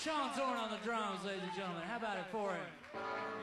Sean Zorn on the drums, ladies and gentlemen. How about it for him?